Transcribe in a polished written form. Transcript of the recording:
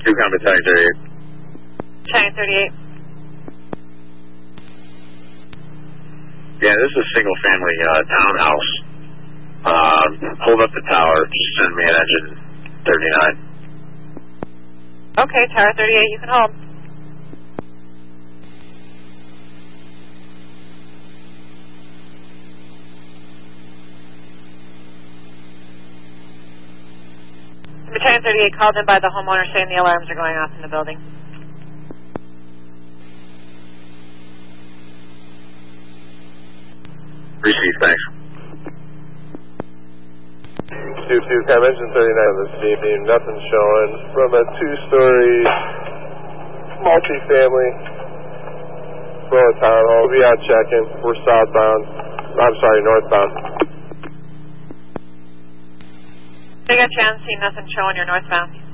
2 combat Battalion 38. Battalion 38. Yeah, this is a single-family townhouse. Hold up the tower. Just send me an engine 39. Okay, Tower 38, you can hold. Battalion 38 called in by the homeowner saying the alarms are going off in the building. Receive, thanks. 2-2, Cam Engine 39 this evening, nothing showing from a 2-story multi-family below town hall. We'll be out checking. We're southbound. I'm sorry, northbound. They got you on scene, nothing showing, you're northbound.